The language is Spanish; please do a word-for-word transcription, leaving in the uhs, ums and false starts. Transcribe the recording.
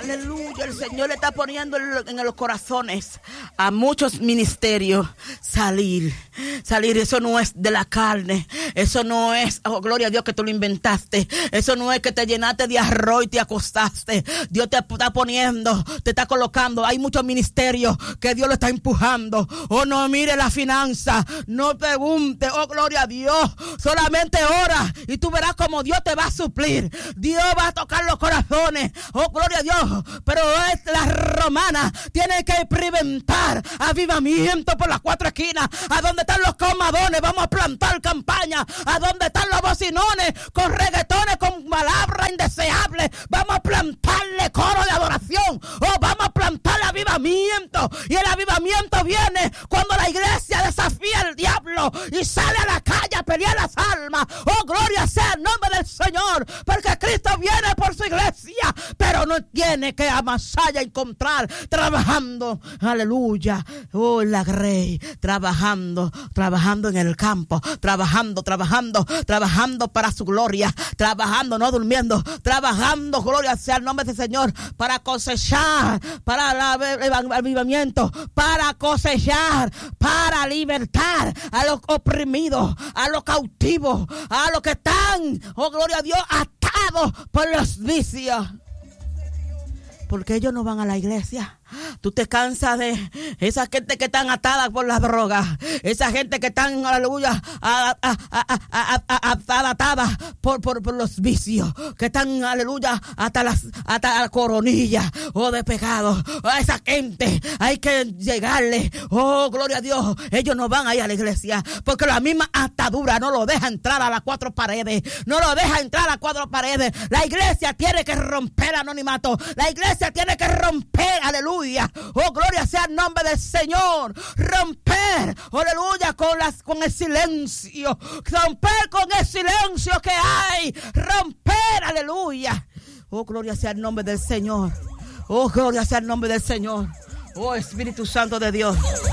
Aleluya, el Señor le está poniendo en los corazones a muchos ministerios salir, salir. Eso no es de la carne, eso no es, oh gloria a Dios, que tú lo inventaste, eso no es que te llenaste de arroz y te acostaste. Dios te está poniendo, te está colocando. Hay muchos ministerios que Dios lo está empujando. Oh, no mire la finanza, no pregunte, oh gloria a Dios, solamente ora y tú verás como Dios te va a suplir. Dios va a tocar los corazones, oh gloria a Dios. Pero es la romana, tiene que experimentar avivamiento por las cuatro esquinas. A donde están los comadones, vamos a plantar campaña. A donde están los bocinones con reggaetones, con palabras indeseables, vamos a plantarle coro de adoración. Oh, vamos a plantar avivamiento. Y el avivamiento viene cuando la iglesia desafía al diablo y sale a la calle a pelear las almas. Oh, gloria sea el nombre del Señor, porque Cristo viene por su iglesia, pero no tiene que amasar y encontrar trabajando, aleluya, oh la grey, trabajando, trabajando en el campo, trabajando, trabajando, trabajando para su gloria, trabajando, no durmiendo, trabajando, gloria sea el nombre del Señor, para cosechar, para el avivamiento, para cosechar, para libertar a los oprimidos, a los cautivos, a los que están, oh gloria a Dios, atados por los vicios. Porque ellos no van a la iglesia. Tú te cansas de esa gente que están atadas por las drogas, esa gente que están, aleluya, atadas por, por, por los vicios, que están, aleluya, hasta las hasta la coronilla, oh, de pecado. A esa gente hay que llegarle, oh, gloria a Dios. Ellos no van a ir a la iglesia porque la misma atadura no lo deja entrar a las cuatro paredes, no lo deja entrar a las cuatro paredes. La iglesia tiene que romper anonimato, la iglesia tiene que romper, aleluya. Oh, gloria sea el nombre del Señor. Romper, aleluya, con las con el silencio. Romper con el silencio que hay. Romper, aleluya. Oh, gloria sea el nombre del Señor. Oh, gloria sea el nombre del Señor. Oh, Espíritu Santo de Dios.